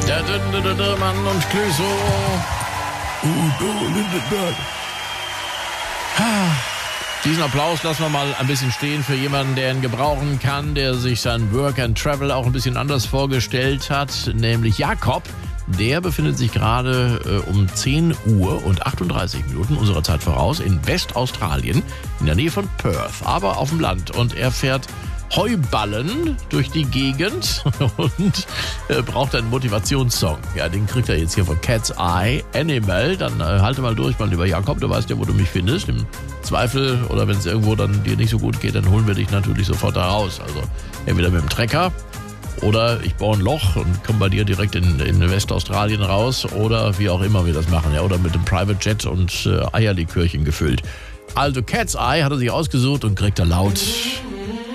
Der Mann und Clüso. Udo Lindenberg. Diesen Applaus lassen wir mal ein bisschen stehen für jemanden, der ihn gebrauchen kann, der sich sein Work and Travel auch ein bisschen anders vorgestellt hat, nämlich Jakob. Der befindet sich gerade um 10 Uhr und 38 Minuten unserer Zeit voraus in Westaustralien, in der Nähe von Perth, aber auf dem Land. Und er fährt Heuballen durch die Gegend und braucht einen Motivationssong. Ja, den kriegt er jetzt hier von Cat's Eye, Animal. Dann halte mal durch, mein lieber Jakob, du weißt ja, wo du mich findest. Im Zweifel oder wenn es irgendwo dann dir nicht so gut geht, dann holen wir dich natürlich sofort da raus. Also entweder mit dem Trecker oder ich baue ein Loch und komme bei dir direkt in Westaustralien raus oder wie auch immer wir das machen. Ja, oder mit dem Private Jet und Eierlikörchen gefüllt. Also Cat's Eye hat er sich ausgesucht und kriegt er laut